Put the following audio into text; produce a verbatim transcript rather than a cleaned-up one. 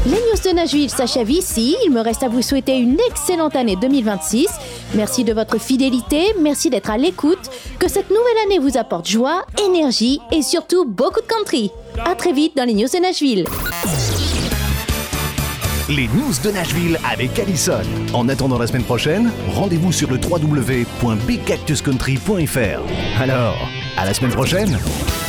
Les news de Nashville s'achèvent ici. Il me reste à vous souhaiter une excellente année deux mille vingt-six. Merci de votre fidélité, merci d'être à l'écoute. Que cette nouvelle année vous apporte joie, énergie et surtout beaucoup de country. À très vite dans les news de Nashville. Les news de Nashville avec Allison. En attendant la semaine prochaine, rendez-vous sur le w w w point big cactus country point f r. Alors, à la semaine prochaine!